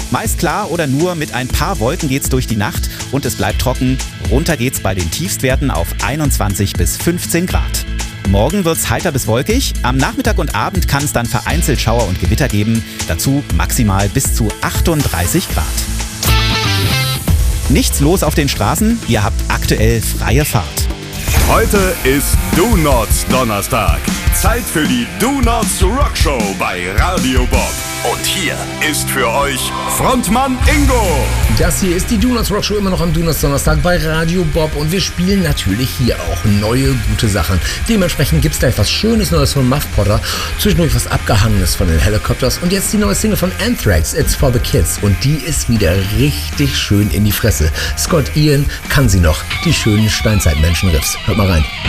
Meist klar oder nur mit ein paar Wolken geht's durch die Nacht und es bleibt trocken. Runter geht's bei den Tiefstwerten auf 21 bis 15 Grad. Morgen wird's heiter bis wolkig. Am Nachmittag und Abend kann es dann vereinzelt Schauer und Gewitter geben. Dazu maximal bis zu 38 Grad. Nichts los auf den Straßen. Ihr habt aktuell freie Fahrt. Heute ist Do-Nots Donnerstag. Zeit für die Do-Nots Rock Show bei Radio Bob. Und hier ist für euch Frontmann Ingo. Das hier ist die Do-Nots Rock Show, immer noch am Do-Nots Donnerstag bei Radio Bob. Und wir spielen natürlich hier auch neue, gute Sachen. Dementsprechend gibt es da etwas Schönes Neues von Muff Potter, zwischendurch was Abgehangenes von den Helicopters und jetzt die neue Single von Anthrax, It's for the Kids. Und die ist wieder richtig schön in die Fresse. Scott Ian kann sie noch, die schönen Steinzeitmenschen-Riffs. Hört mal rein.